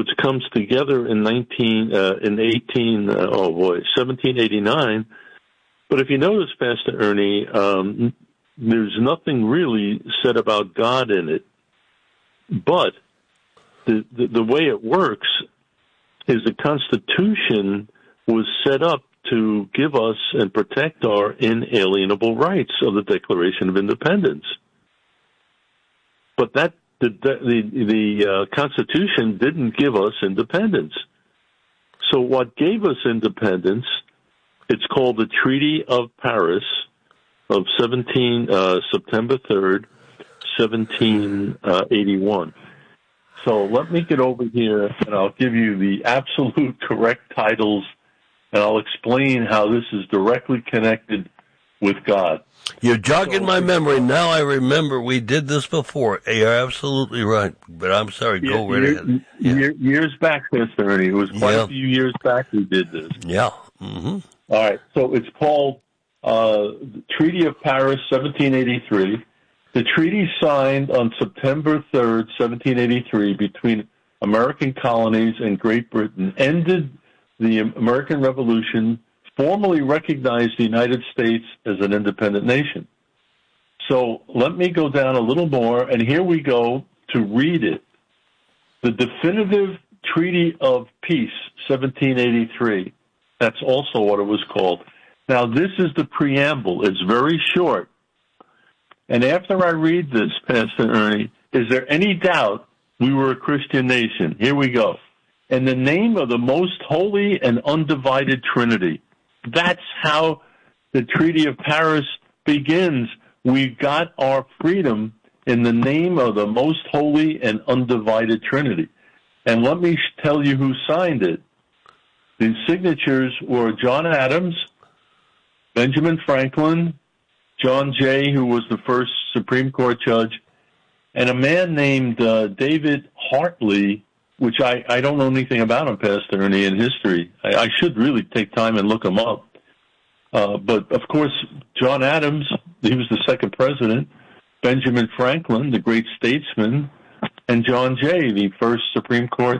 which comes together in 1789. But if you notice, Pastor Ernie, there's nothing really said about God in it. But the way it works is the Constitution was set up to give us and protect our inalienable rights of the Declaration of Independence. But the Constitution didn't give us independence. So what gave us independence, it's called the Treaty of Paris of September 3rd, 1781. So let me get over here, and I'll give you the absolute correct titles, and I'll explain how this is directly connected with God. You're jogging my memory. Now I remember we did this before. You're absolutely right. But I'm sorry, go right ahead. Years back, Pastor Ernie. It was quite a few years back we did this. Yeah. Mm-hmm. All right. So it's called Treaty of Paris, 1783. The treaty signed on September 3rd, 1783, between American colonies and Great Britain ended the American Revolution, formally recognized the United States as an independent nation. So let me go down a little more, and here we go to read it. The Definitive Treaty of Peace, 1783. That's also what it was called. Now, this is the preamble. It's very short. And after I read this, Pastor Ernie, is there any doubt we were a Christian nation? Here we go. In the name of the most holy and undivided Trinity. That's how the Treaty of Paris begins. We got our freedom in the name of the most holy and undivided Trinity. And let me tell you who signed it. The signatures were John Adams, Benjamin Franklin, John Jay, who was the first Supreme Court judge, and a man named David Hartley, which I don't know anything about him, Pastor Ernie, in history. I should really take time and look him up. But, of course, John Adams, he was the second president, Benjamin Franklin, the great statesman, and John Jay, the first Supreme Court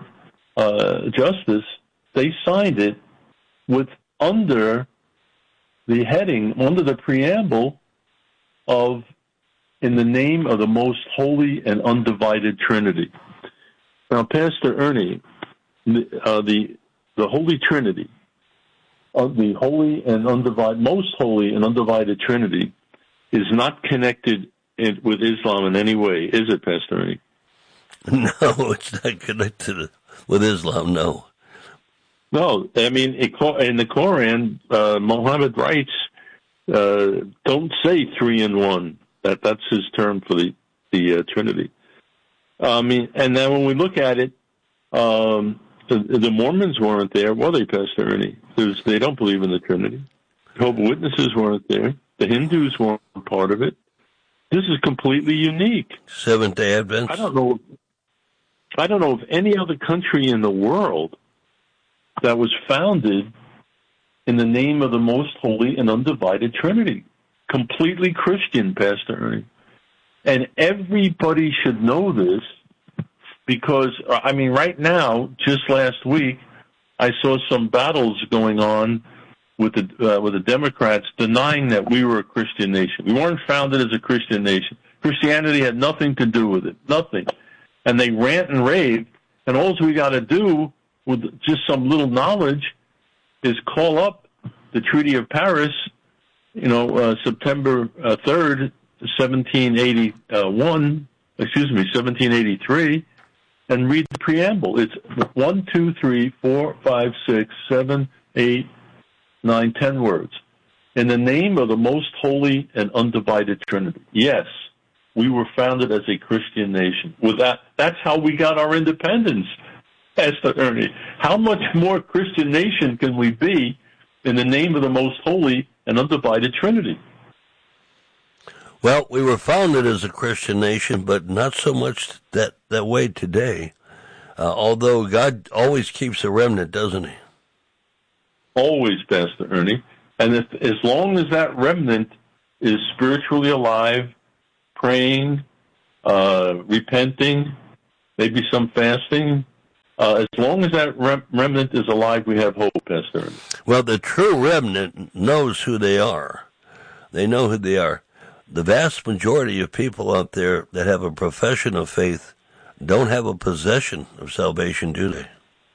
justice, they signed it with under the heading, under the preamble of, in the name of the most holy and undivided Trinity. Now, Pastor Ernie, the Holy Trinity, the holy and undivided, most holy and undivided Trinity, is not connected with Islam in any way, is it, Pastor Ernie? No, it's not connected with Islam. No. No, I mean, in the Quran, Muhammad writes, don't say 3 in 1. That's his term for the Trinity. I mean, and then when we look at it, the Mormons weren't there, were they, Pastor Ernie? They don't believe in the Trinity. Jehovah's Witnesses weren't there. The Hindus weren't part of it. This is completely unique. Seventh-day Adventists. I don't know of any other country in the world that was founded in the name of the most holy and undivided Trinity. Completely Christian, Pastor Ernie. And everybody should know this because, I mean, right now, just last week, I saw some battles going on with the Democrats denying that we were a Christian nation. We weren't founded as a Christian nation. Christianity had nothing to do with it, nothing. And they rant and rave, and all we got to do with just some little knowledge is call up the Treaty of Paris, September 3rd, 1783, and read the preamble. It's 1, 2, 3, 4, 5, 6, 7, 8, 9, 10 words. In the name of the most holy and undivided Trinity. Yes, we were founded as a Christian nation. With that's how we got our independence, Pastor Ernie. How much more Christian nation can we be in the name of the most holy and undivided Trinity? Well, we were founded as a Christian nation, but not so much that way today. Although God always keeps a remnant, doesn't he? Always, Pastor Ernie. And as long as that remnant is spiritually alive, praying, repenting, maybe some fasting, As long as that remnant is alive, we have hope, Pastor Ernie. Well, the true remnant knows who they are. They know who they are. The vast majority of people out there that have a profession of faith don't have a possession of salvation, do they?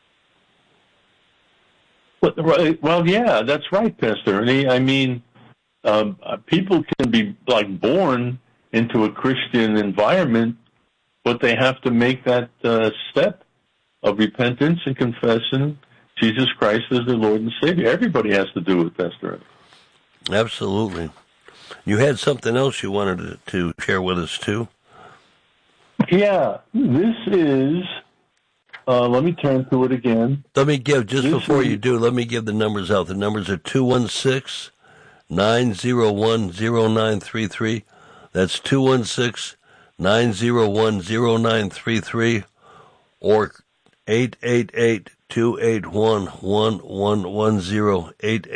Well, yeah, that's right, Pastor Ernie. I mean, people can be born into a Christian environment, but they have to make that step of repentance and confessing Jesus Christ as their Lord and Savior. Everybody has to do it, Pastor Ernie. Absolutely. You had something else you wanted to share with us, too? Yeah, this is, let me turn to it again. Let me give, let me give the numbers out. The numbers are 216-901-0933. That's 216-901-0933 or 888-281-1110,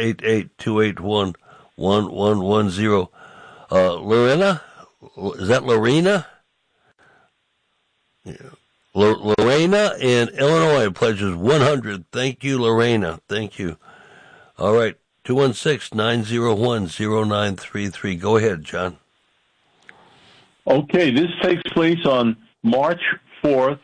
888-281-1110. Lorena? Is that Lorena? Yeah. Lorena in Illinois pledges 100. Thank you, Lorena. Thank you. All right, 216-901-0933. Go ahead, John. Okay, this takes place on March 4th,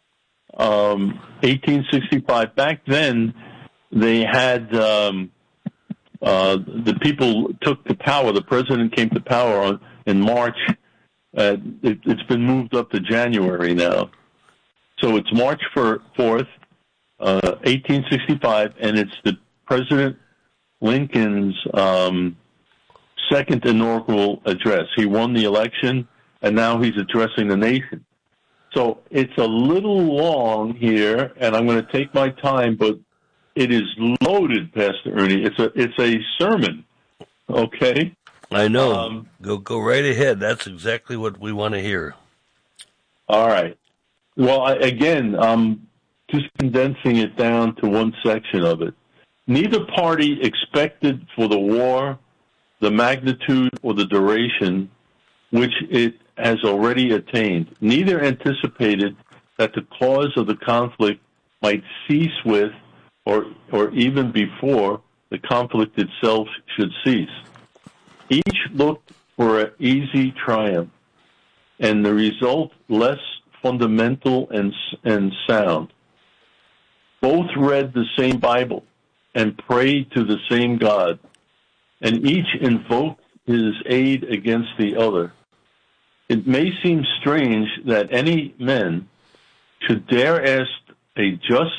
1865. Back then, they had the people took the power. The president came to power in March. It's been moved up to January now. So it's March 4th, 1865, and it's the President Lincoln's second inaugural address. He won the election, and now he's addressing the nation. So it's a little long here, and I'm going to take my time, but it is loaded, Pastor Ernie. It's a sermon, okay? I know. Go right ahead. That's exactly what we want to hear. All right. Well, I'm just condensing it down to one section of it. Neither party expected for the war the magnitude or the duration which it has already attained. Neither anticipated that the cause of the conflict might cease with, or even before the conflict itself should cease. Each looked for an easy triumph, and the result less fundamental and sound. Both read the same Bible and prayed to the same God, and each invoked his aid against the other. It may seem strange that any men should dare ask a just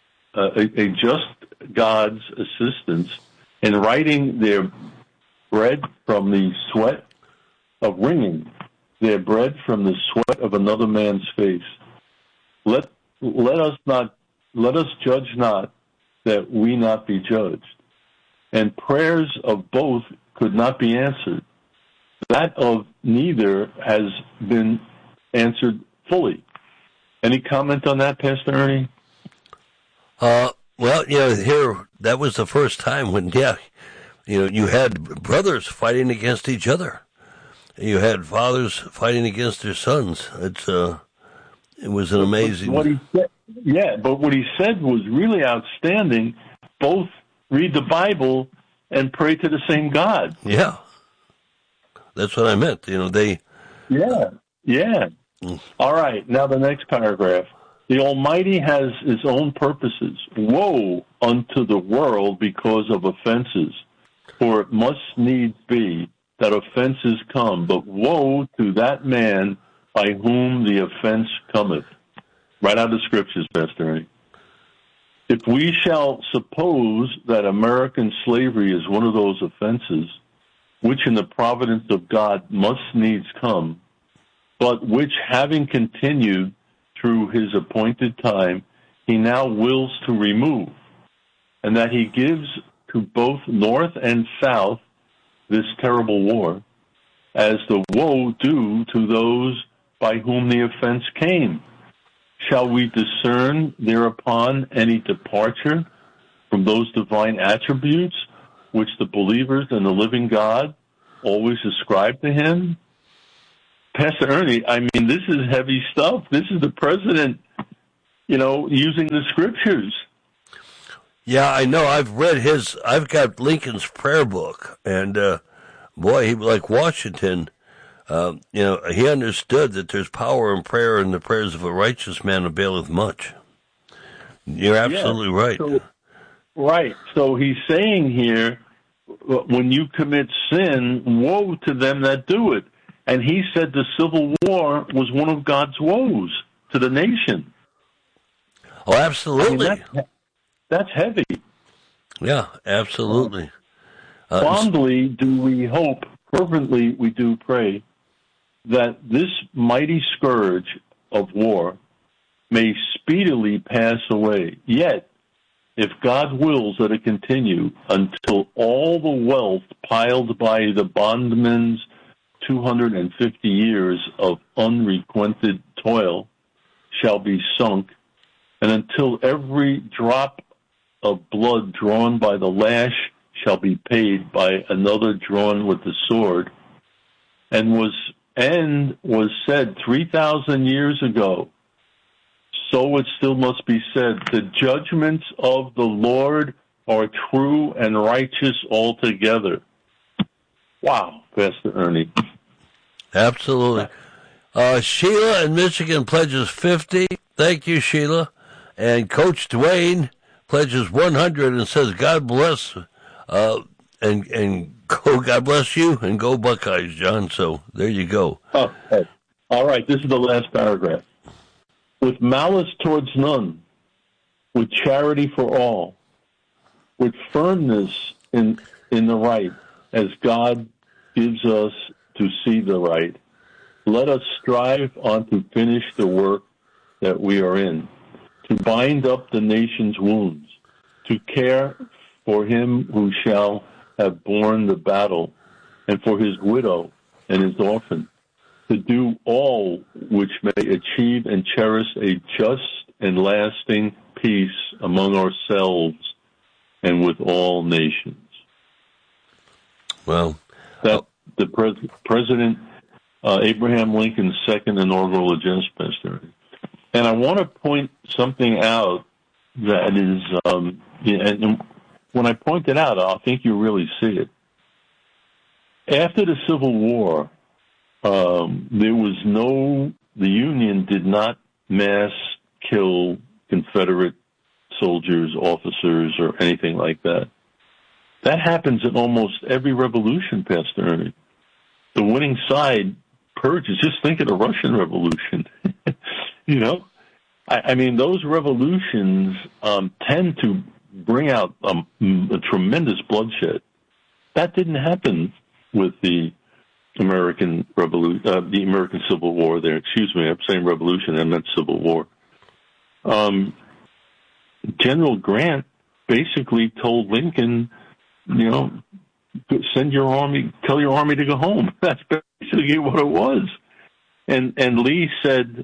God's assistance in writing their bread from the sweat of wringing their bread from the sweat of another man's face. Let us judge not, that we not be judged. And prayers of both could not be answered. That of neither has been answered fully. Any comment on that, Pastor Ernie? Well, here, that was the first time when, you had brothers fighting against each other. You had fathers fighting against their sons. It was an amazing. But what he said was really outstanding. Both read the Bible and pray to the same God. Yeah, that's what I meant. They. Yeah. All right. Now the next paragraph. The Almighty has his own purposes. Woe unto the world because of offenses, for it must needs be that offenses come, but woe to that man by whom the offense cometh. Right out of the scriptures, Pastor Ernie. If we shall suppose that American slavery is one of those offenses, which in the providence of God must needs come, but which having continued through his appointed time, he now wills to remove, and that he gives to both North and South this terrible war, as the woe due to those by whom the offense came. Shall we discern thereupon any departure from those divine attributes which the believers in the living God always ascribe to him? Pastor Ernie, I mean, this is heavy stuff. This is the president using the scriptures. Yeah, I know. I've got Lincoln's prayer book, and boy, he, like Washington, he understood that there's power in prayer, and the prayers of a righteous man availeth much. You're absolutely right. Right. So he's saying here, when you commit sin, woe to them that do it. And he said the Civil War was one of God's woes to the nation. Oh, absolutely. I mean, that's heavy. Yeah, absolutely. Fondly do we hope, fervently we do pray, that this mighty scourge of war may speedily pass away. Yet, if God wills that it continue until all the wealth piled by the bondman's 250 years of unrequited toil shall be sunk, and until every drop of blood drawn by the lash shall be paid by another drawn with the sword, and was said 3,000 years ago, so it still must be said, the judgments of the Lord are true and righteous altogether. Wow, Pastor Ernie. Absolutely. Sheila in Michigan pledges 50. Thank you, Sheila. And Coach Dwayne pledges 100 and says, God bless, and go, God bless you, and go Buckeyes, John. So there you go. Okay. All right, this is the last paragraph. With malice towards none, with charity for all, with firmness in the right, as God gives us to see the right, let us strive on to finish the work that we are in, to bind up the nation's wounds, to care for him who shall have borne the battle, and for his widow and his orphan, to do all which may achieve and cherish a just and lasting peace among ourselves and with all nations. Well, that the President Abraham Lincoln's second inaugural address, Pastor. And I want to point something out that is, and when I point it out, I think you really see it. After the Civil War, the Union did not mass kill Confederate soldiers, officers, or anything like that. That happens in almost every revolution, Pastor Ernie. The winning side purges. Just think of the Russian Revolution. I mean, those revolutions tend to bring out a tremendous bloodshed. That didn't happen with the American Revolution, the American Civil War. There, excuse me, I'm saying revolution. I meant Civil War. General Grant basically told Lincoln, send your army, tell your army to go home. That's basically what it was. And Lee said,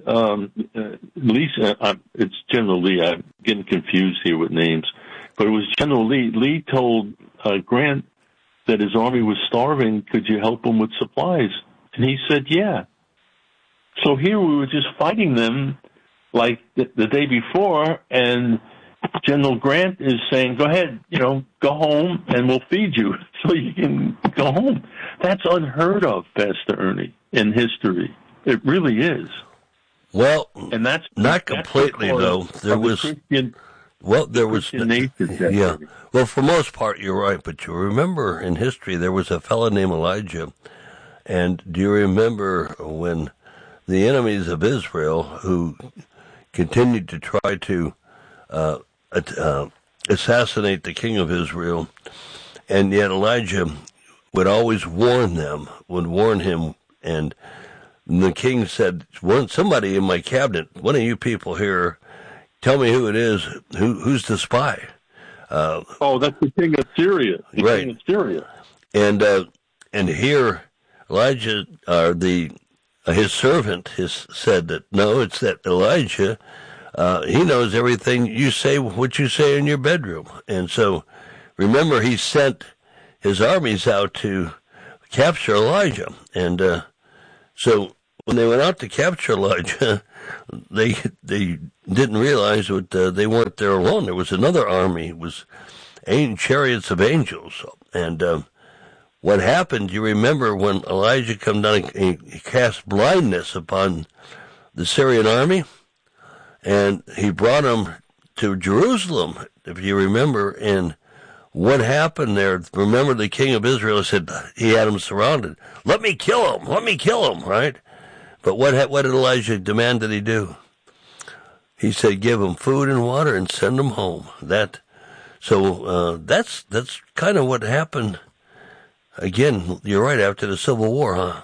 it's General Lee. I'm getting confused here with names, but it was General Lee. Lee told Grant that his army was starving. Could you help him with supplies? And he said, yeah. So here we were just fighting them like the day before, and General Grant is saying, go ahead, go home and we'll feed you so you can go home. That's unheard of, Pastor Ernie, in history. It really is. Well, and that's not completely, though. There was, yeah. Well, for most part, you're right. But you remember in history, there was a fellow named Elijah. And do you remember when the enemies of Israel, who continued to try to assassinate the king of Israel, and yet Elijah would always warn him, and the king said, somebody in my cabinet, one of you people here, tell me who it is, who's the spy. That's the king of Syria. Right. King of Syria. And here, Elijah, his servant, said that, no, it's that Elijah, he knows everything you say, what you say in your bedroom. And so, remember, he sent his armies out to capture Elijah. And so when they went out to capture Elijah, they didn't realize that they weren't there alone. There was another army. It was chariots of angels. And what happened, you remember when Elijah came down and he cast blindness upon the Syrian army, and he brought them to Jerusalem, if you remember. And what happened there, remember the king of Israel said he had them surrounded. Let me kill him, right? But what did Elijah demand that he do? He said, give them food and water and send them home. So that's kind of what happened. Again, you're right, after the Civil War, huh?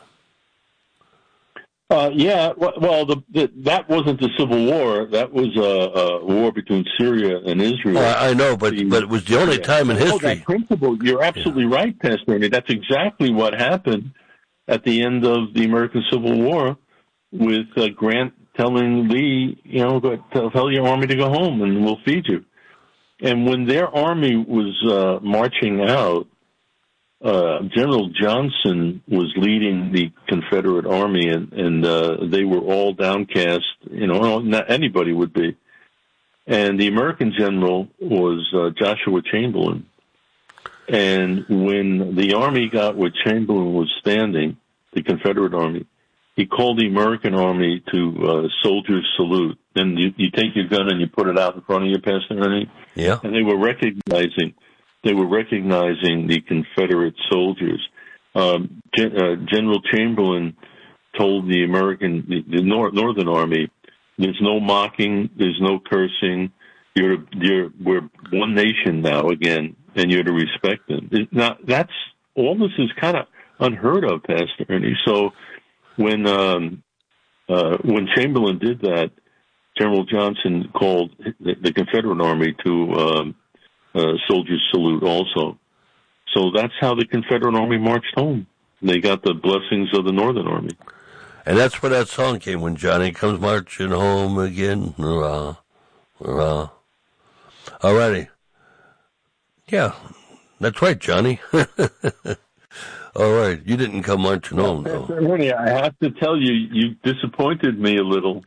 Yeah, well, that wasn't the Civil War. That was a war between Syria and Israel. I know, but it was the only time in history. That principle, you're absolutely right, Pastor Ernie. That's exactly what happened at the end of the American Civil War, with Grant telling Lee, tell your army to go home and we'll feed you. And when their army was marching out, General Johnson was leading the Confederate army, and they were all downcast. Not anybody would be. And the American general was Joshua Chamberlain. And when the army got where Chamberlain was standing, the Confederate army, he called the American army to soldier's salute. And you take your gun and you put it out in front of you, Pastor Ernie. Yeah. And they were recognizing the Confederate soldiers. General Chamberlain told the Northern Army, "There's no mocking, there's no cursing. We're one nation now again, and you're to respect them." Now, all this is kind of unheard of, Pastor Ernie. So when Chamberlain did that, General Johnson called the Confederate Army to soldiers' salute also. So that's how the Confederate Army marched home. They got the blessings of the Northern Army. And that's where that song came, when Johnny comes marching home again. Hurrah, hurrah. All righty. Yeah, that's right, Johnny. All right. You didn't come marching home, though. Ernie, I have to tell you, you disappointed me a little.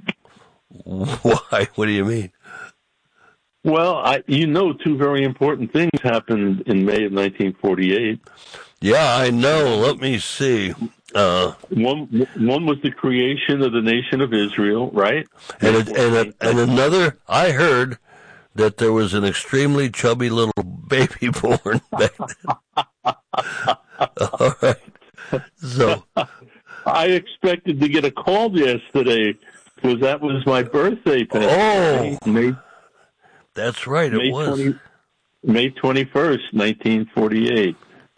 Why? What do you mean? Well, two very important things happened in May of 1948. Yeah, I know. Let me see. One was the creation of the nation of Israel, right? And another, I heard that there was an extremely chubby little baby born back then. All right. So I expected to get a call yesterday, because that was my birthday. That's right, it was. May 21st, 1948.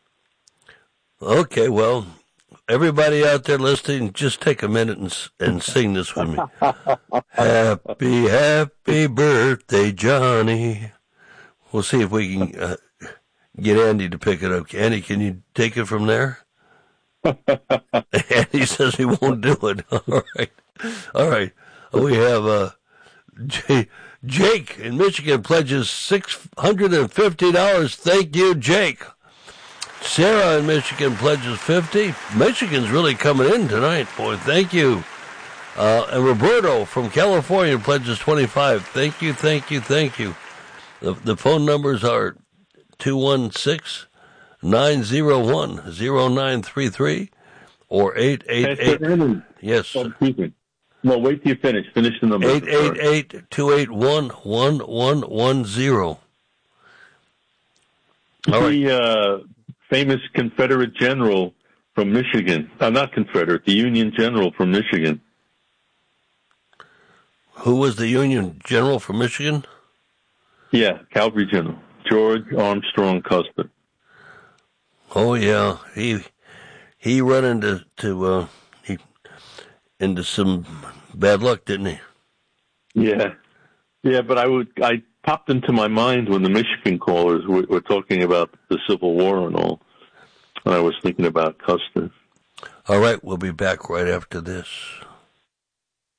Okay, well, everybody out there listening, just take a minute and sing this with me. Happy, happy birthday, Johnny. We'll see if we can get Andy to pick it up. Andy, can you take it from there? Andy says he won't do it. All right. We have Jake in Michigan pledges $650. Thank you, Jake. Sarah in Michigan pledges $50. Michigan's really coming in tonight, boy. Thank you. And Roberto from California pledges $25. Thank you. The phone numbers are 216-901-0933 or 888. Yes. Excuse me. No, wait till you finish. Finish the number. 888-281-1110. The famous Confederate general from Michigan. Not Confederate, the Union general from Michigan. Who was the Union general from Michigan? Yeah, cavalry general. George Armstrong Custer. Oh, yeah. He ran into some bad luck, didn't he? Yeah, but I popped into my mind when the Michigan callers were talking about the Civil War and all, and I was thinking about Custer. All right, we'll be back right after this.